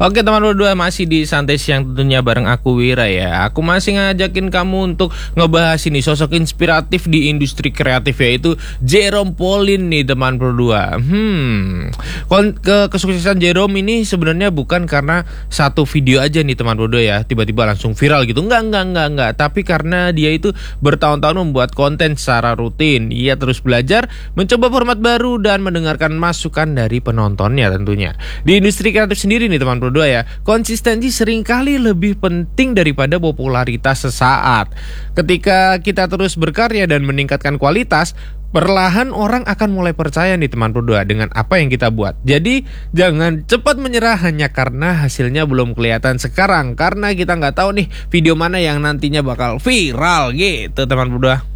Oke teman berdua, masih di Santai Siang tentunya bareng aku Wira ya. Aku masih ngajakin kamu untuk ngebahas ini sosok inspiratif di industri kreatif, yaitu Jerome Pauline nih teman berdua. Kesuksesan Jerome ini sebenarnya bukan karena satu video aja nih teman berdua ya, tiba-tiba langsung viral gitu. Enggak. Tapi karena dia itu bertahun-tahun membuat konten secara rutin. Ia terus belajar, mencoba format baru dan mendengarkan masukan dari penontonnya tentunya. Di industri kreatif sendiri nih teman berdua ya, konsistensi seringkali lebih penting daripada popularitas sesaat. Ketika kita terus berkarya dan meningkatkan kualitas, perlahan orang akan mulai percaya nih teman berdua dengan apa yang kita buat. Jadi jangan cepat menyerah hanya karena hasilnya belum kelihatan sekarang, karena kita nggak tahu nih video mana yang nantinya bakal viral gitu teman berdua.